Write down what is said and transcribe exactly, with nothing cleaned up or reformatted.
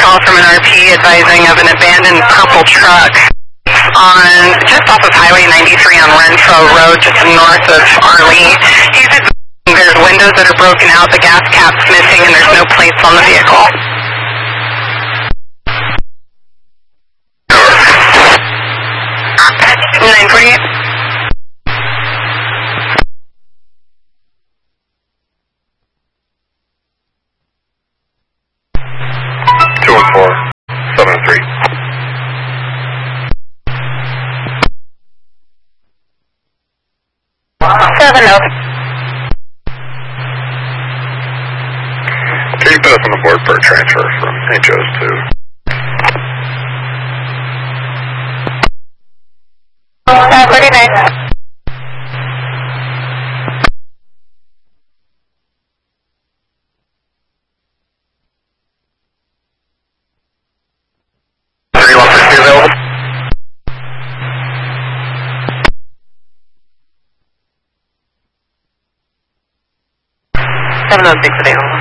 call from an R P advising of an abandoned purple truck on just off of Highway ninety-three on Renfro Road, just north of Arlene. He's advising there's windows that are broken out, the gas cap's missing, and there's no plates on the vehicle. nine forty-eight. two one four, seven three. seven oh. Can you put us on the board for a transfer from H Os to... Uh, forty-nine. seven oh six available.